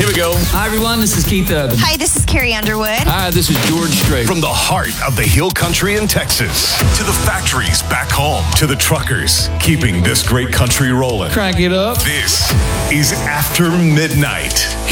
Here we go. Hi, everyone. This is Keith Urban. Hi, this is Carrie Underwood. Hi, this is George Strait. From the heart of the Hill Country in Texas to the factories back home to the truckers keeping this great country rolling. Crank it up. This is After Midnight.